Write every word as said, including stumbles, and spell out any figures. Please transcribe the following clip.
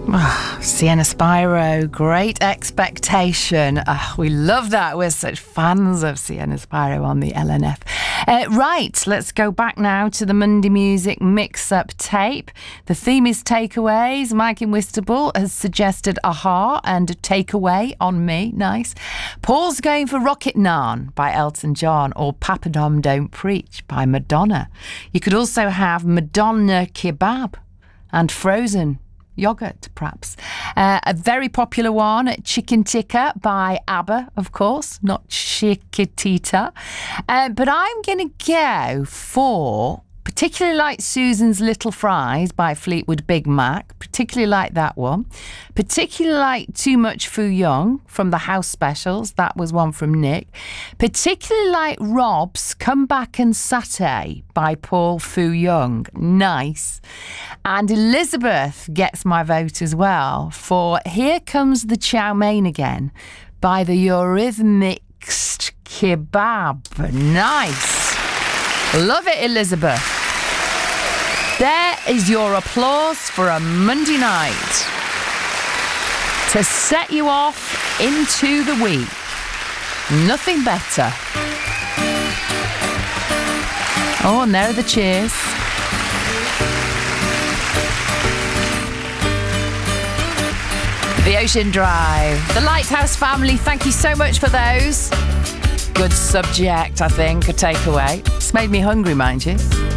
Oh, Sienna Spiro, Great Expectation. Oh, we love that. We're such fans of Sienna Spiro on the L N F. Uh, right, let's go back now to the Monday Music Mix-Up tape. The theme is takeaways. Mike in Whitstable has suggested Aha and Takeaway on Me. Nice. Paul's going for Rocket Naan by Elton John or Papadom Don't Preach by Madonna. You could also have Madonna Kebab and Frozen yogurt, perhaps. Uh, a very popular one, Chicken Tikka by ABBA, of course, not Chiquitita. Uh, but I'm going to go for, particularly like Susan's Little Fries by Fleetwood Big Mac, particularly like that one. Particularly like Too Much Foo Young from the House Specials, that was one from Nick. Particularly like Rob's Come Back and Satay by Paul Foo Young, nice. And Elizabeth gets my vote as well for Here Comes the Chow Mein Again by the Eurythmics Kebab, nice. Love it, Elizabeth. There is your applause for a Monday night to set you off into the week. Nothing better. Oh, and there are the cheers. The Ocean Drive. The Lighthouse family, thank you so much for those. Good subject, I think, a takeaway. It's made me hungry, mind you.